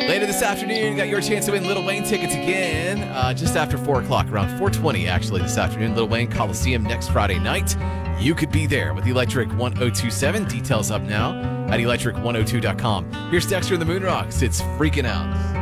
Later this afternoon, got your chance to win Lil Wayne tickets again. Just after 4 o'clock, around 4:20 actually this afternoon. Lil Wayne Coliseum next Friday night. You could be there with Electric 1027. Details up now at electric102.com. Here's Dexter and the Moon Rocks. It's Freaking Out.